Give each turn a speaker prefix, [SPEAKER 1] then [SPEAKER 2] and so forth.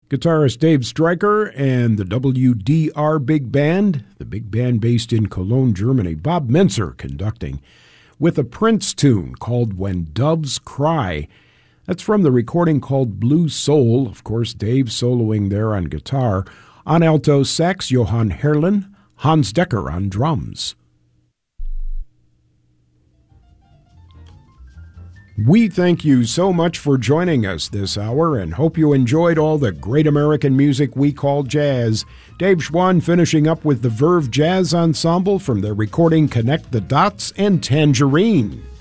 [SPEAKER 1] Guitarist Dave Stryker and the WDR Big Band, the big band based in Cologne, Germany. Bob Mintzer conducting with a Prince tune called When Doves Cry. That's from the recording called Blue Soul. Of course, Dave soloing there on guitar. On alto sax, Johann Herrlin, Hans Decker on drums. We thank you so much for joining us this hour and hope you enjoyed all the great American music we call jazz. Dave Schwann finishing up with the Verve Jazz Ensemble from their recording Connect the Dots and Tangerine.